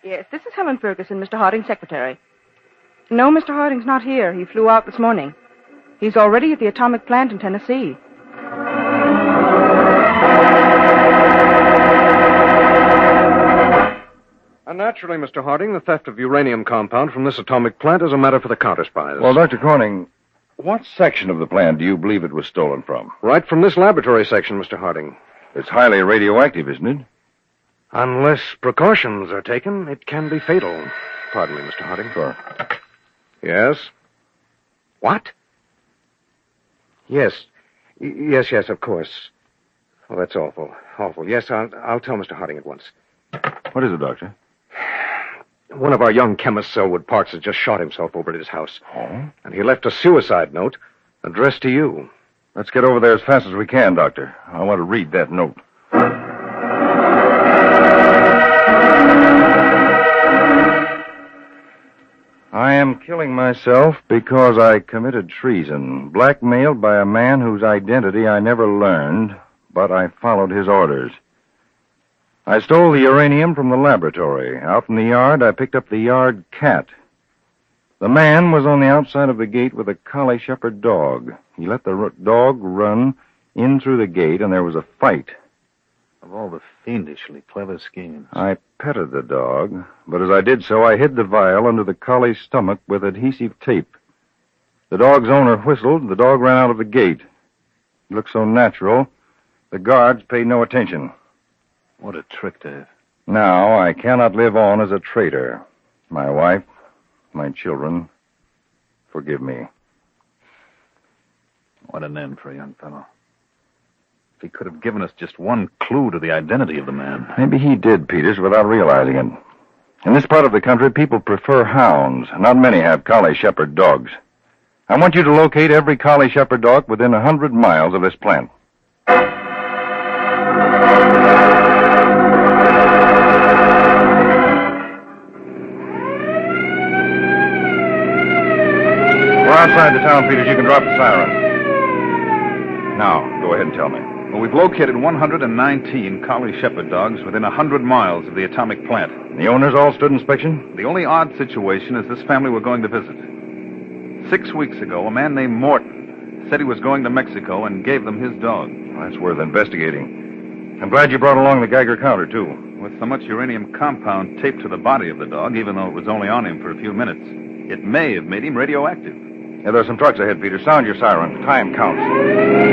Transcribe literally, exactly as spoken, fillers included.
Yes, this is Helen Ferguson, Mister Harding's secretary. No, Mister Harding's not here. He flew out this morning. He's already at the atomic plant in Tennessee. And naturally, Mister Harding, the theft of uranium compound from this atomic plant is a matter for the counter-spies. Well, Doctor Corning, what section of the plant do you believe it was stolen from? Right from this laboratory section, Mister Harding. It's highly radioactive, isn't it? Unless precautions are taken, it can be fatal. Pardon me, Mister Harding. Sure. Yes? What? Yes. Y- yes, yes, of course. Oh, that's awful. Awful. Yes, I'll, I'll tell Mister Harding at once. What is it, Doctor? One of our young chemists, Selwood Parks, has just shot himself over at his house. Oh? And he left a suicide note addressed to you. Let's get over there as fast as we can, Doctor. I want to read that note. I am killing myself because I committed treason, blackmailed by a man whose identity I never learned, but I followed his orders. I stole the uranium from the laboratory. Out in the yard, I picked up the yard cat. The man was on the outside of the gate with a collie shepherd dog. He let the r- dog run in through the gate, and there was a fight. Of all the fiendishly clever schemes. I petted the dog, but as I did so, I hid the vial under the collie's stomach with adhesive tape. The dog's owner whistled, and the dog ran out of the gate. It looked so natural, the guards paid no attention. What a trick, Dave. Now I cannot live on as a traitor. My wife, my children, forgive me. What an end for a young fellow. If he could have given us just one clue to the identity of the man. Maybe he did, Peters, without realizing it. In this part of the country, people prefer hounds. Not many have collie shepherd dogs. I want you to locate every collie shepherd dog within a hundred miles of this plant. We're outside the town, Peters. You can drop the siren. Now, go ahead and tell me. Well, we've located one hundred nineteen collie shepherd dogs within one hundred miles of the atomic plant. The owners all stood inspection? The only odd situation is this family we're going to visit. Six weeks ago, a man named Morton said he was going to Mexico and gave them his dog. Well, that's worth investigating. I'm glad you brought along the Geiger counter, too. With so much uranium compound taped to the body of the dog, even though it was only on him for a few minutes, it may have made him radioactive. Yeah, there's some trucks ahead, Peter. Sound your siren. Time counts.